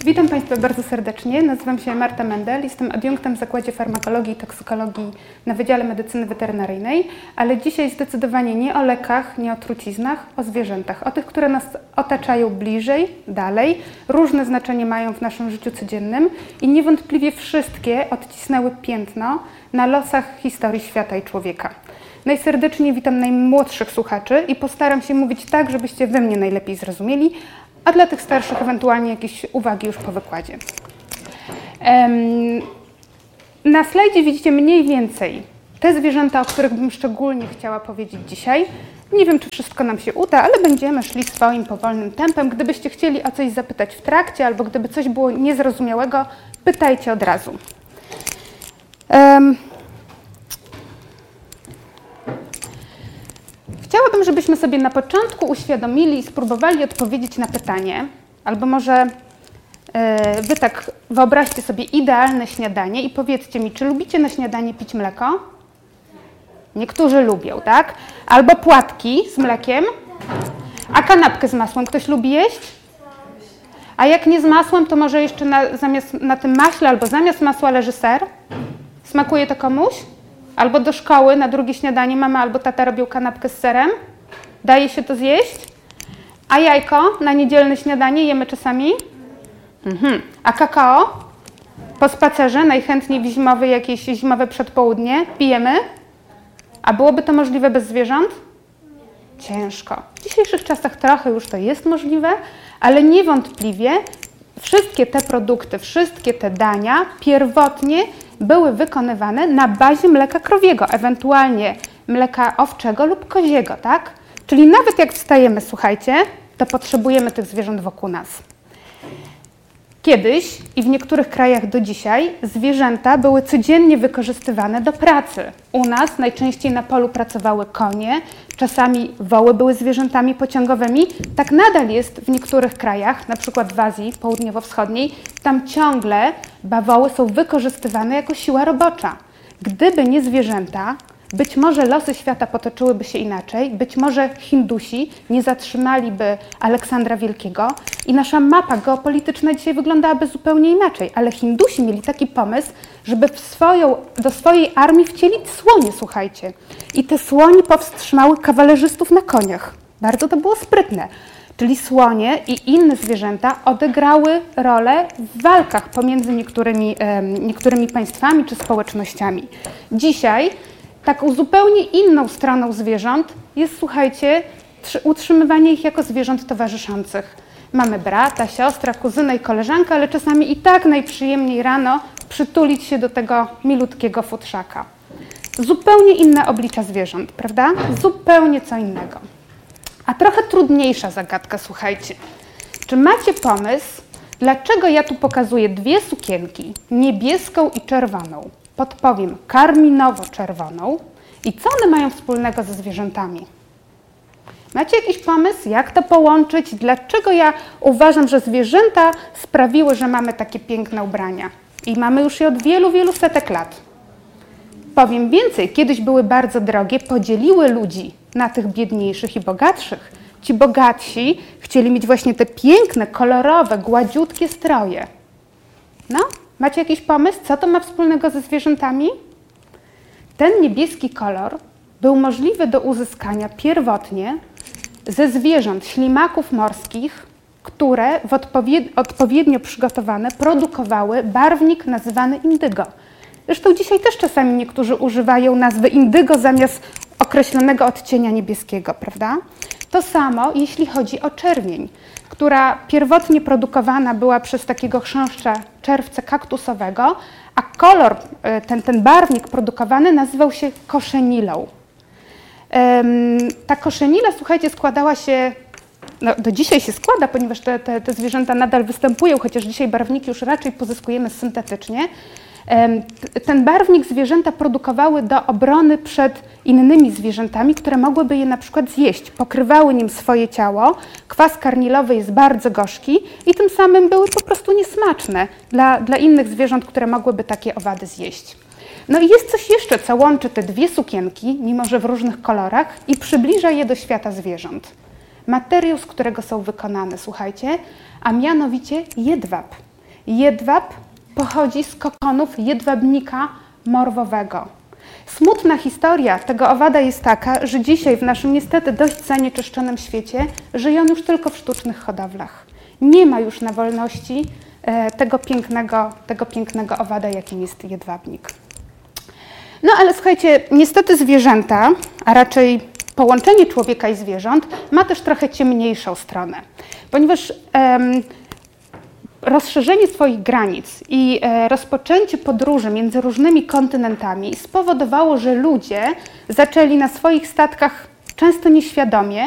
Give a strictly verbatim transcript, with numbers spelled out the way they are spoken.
Witam Państwa bardzo serdecznie. Nazywam się Marta Mendel, jestem adiunktem w Zakładzie Farmakologii i Toksykologii na Wydziale Medycyny Weterynaryjnej, ale dzisiaj zdecydowanie nie o lekach, nie o truciznach, o zwierzętach, o tych, które nas otaczają bliżej, dalej, różne znaczenie mają w naszym życiu codziennym i niewątpliwie wszystkie odcisnęły piętno na losach historii świata i człowieka. Najserdeczniej witam najmłodszych słuchaczy i postaram się mówić tak, żebyście wy mnie najlepiej zrozumieli, a dla tych starszych ewentualnie jakieś uwagi już po wykładzie. Na slajdzie widzicie mniej więcej te zwierzęta, o których bym szczególnie chciała powiedzieć dzisiaj. Nie wiem, czy wszystko nam się uda, ale będziemy szli swoim powolnym tempem. Gdybyście chcieli o coś zapytać w trakcie, albo gdyby coś było niezrozumiałego, pytajcie od razu. Um, Chciałabym, żebyśmy sobie na początku uświadomili i spróbowali odpowiedzieć na pytanie, albo może yy, wy tak wyobraźcie sobie idealne śniadanie i powiedzcie mi, czy lubicie na śniadanie pić mleko? Niektórzy lubią, tak? Albo płatki z mlekiem, a kanapkę z masłem ktoś lubi jeść? A jak nie z masłem, to może jeszcze na, zamiast, na tym maśle albo zamiast masła leży ser? Smakuje to komuś? Albo do szkoły na drugie śniadanie mama albo tata robią kanapkę z serem. Daje się to zjeść. A jajko na niedzielne śniadanie jemy czasami. Mhm. A kakao po spacerze, najchętniej w zimowe, jakieś zimowe przedpołudnie, pijemy. A byłoby to możliwe bez zwierząt? Ciężko. W dzisiejszych czasach trochę już to jest możliwe, ale niewątpliwie wszystkie te produkty, wszystkie te dania pierwotnie były wykonywane na bazie mleka krowiego, ewentualnie mleka owczego lub koziego, tak? Czyli nawet jak wstajemy, słuchajcie, to potrzebujemy tych zwierząt wokół nas. Kiedyś i w niektórych krajach do dzisiaj zwierzęta były codziennie wykorzystywane do pracy. U nas najczęściej na polu pracowały konie, czasami woły były zwierzętami pociągowymi. Tak nadal jest w niektórych krajach, na przykład w Azji Południowo-Wschodniej, tam ciągle bawoły są wykorzystywane jako siła robocza. Gdyby nie zwierzęta, być może losy świata potoczyłyby się inaczej, być może Hindusi nie zatrzymaliby Aleksandra Wielkiego i nasza mapa geopolityczna dzisiaj wyglądałaby zupełnie inaczej. Ale Hindusi mieli taki pomysł, żeby w swoją, do swojej armii wcielić słonie, słuchajcie. I te słonie powstrzymały kawalerzystów na koniach. Bardzo to było sprytne. Czyli słonie i inne zwierzęta odegrały rolę w walkach pomiędzy niektórymi, e, niektórymi państwami czy społecznościami. Dzisiaj taką zupełnie inną stroną zwierząt jest, słuchajcie, utrzymywanie ich jako zwierząt towarzyszących. Mamy brata, siostrę, kuzynę i koleżankę, ale czasami i tak najprzyjemniej rano przytulić się do tego milutkiego futrzaka. Zupełnie inne oblicza zwierząt, prawda? Zupełnie co innego. A trochę trudniejsza zagadka, słuchajcie. Czy macie pomysł, dlaczego ja tu pokazuję dwie sukienki, niebieską i czerwoną? Podpowiem, karminowo-czerwoną. I co one mają wspólnego ze zwierzętami? Macie jakiś pomysł, jak to połączyć? Dlaczego ja uważam, że zwierzęta sprawiły, że mamy takie piękne ubrania? I mamy już je od wielu, wielu setek lat. Powiem więcej, kiedyś były bardzo drogie, podzieliły ludzi na tych biedniejszych i bogatszych. Ci bogatsi chcieli mieć właśnie te piękne, kolorowe, gładziutkie stroje. No? Macie jakiś pomysł, co to ma wspólnego ze zwierzętami? Ten niebieski kolor był możliwy do uzyskania pierwotnie ze zwierząt ślimaków morskich, które w odpowied- odpowiednio przygotowane produkowały barwnik nazywany indygo. Zresztą dzisiaj też czasami niektórzy używają nazwy indygo zamiast określonego odcienia niebieskiego, prawda? To samo jeśli chodzi o czerwień, która pierwotnie produkowana była przez takiego chrząszcza czerwca kaktusowego, a kolor, ten, ten barwnik produkowany nazywał się koszenilą. Ta koszenila, słuchajcie, składała się, no do dzisiaj się składa, ponieważ te, te, te zwierzęta nadal występują, chociaż dzisiaj barwniki już raczej pozyskujemy syntetycznie. Ten barwnik zwierzęta produkowały do obrony przed innymi zwierzętami, które mogłyby je na przykład zjeść. Pokrywały nim swoje ciało, kwas karnilowy jest bardzo gorzki i tym samym były po prostu niesmaczne dla, dla innych zwierząt, które mogłyby takie owady zjeść. No i jest coś jeszcze, co łączy te dwie sukienki, mimo że w różnych kolorach, i przybliża je do świata zwierząt. Materiał, z którego są wykonane, słuchajcie, a mianowicie jedwab. Jedwab pochodzi z kokonów jedwabnika morwowego. Smutna historia tego owada jest taka, że dzisiaj w naszym niestety dość zanieczyszczonym świecie żyje on już tylko w sztucznych hodowlach. Nie ma już na wolności e, tego, pięknego, tego pięknego owada, jakim jest jedwabnik. No ale słuchajcie, niestety zwierzęta, a raczej połączenie człowieka i zwierząt ma też trochę ciemniejszą stronę, ponieważ em, rozszerzenie swoich granic i e, rozpoczęcie podróży między różnymi kontynentami spowodowało, że ludzie zaczęli na swoich statkach często nieświadomie